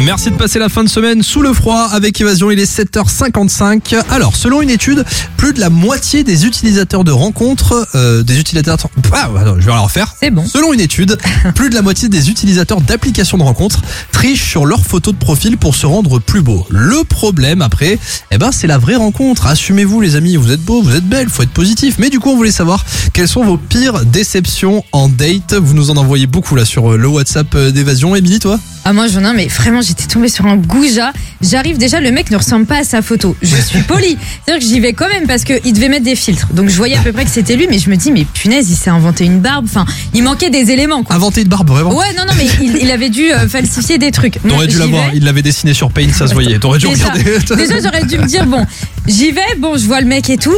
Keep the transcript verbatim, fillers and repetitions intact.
Merci de passer la fin de semaine sous le froid avec Évasion, il est sept heures cinquante-cinq. Alors, selon une étude, plus de la moitié des utilisateurs de rencontres, euh, des utilisateurs... Ah, attends, je vais la refaire. C'est bon. Selon une étude, plus de la moitié des utilisateurs d'applications de rencontres trichent sur leurs photos de profil pour se rendre plus beaux. Le problème après, eh ben, c'est la vraie rencontre. Assumez-vous les amis, vous êtes beaux, vous êtes belles, faut être positif. Mais du coup, on voulait savoir quelles sont vos pires déceptions en date. Vous nous en envoyez beaucoup là sur le WhatsApp d'Évasion. Émilie, toi ? Ah moi j'en ai un, mais vraiment j'étais tombée sur un goujat. J'arrive déjà, le mec ne ressemble pas à sa photo. Je suis polie, c'est-à-dire que j'y vais quand même parce qu'il devait mettre des filtres. Donc je voyais à peu près que c'était lui, mais je me dis mais punaise, il s'est inventé une barbe. Enfin, il manquait des éléments quoi. Inventer une barbe vraiment ? Ouais non non mais il, il avait dû euh, falsifier des trucs. T'aurais Bon, dû j'y l'avoir, vais. il l'avait dessiné sur Paint, ça se voyait. T'aurais dû Déjà, regarder. déjà j'aurais dû me dire bon, j'y vais, bon je vois le mec et tout.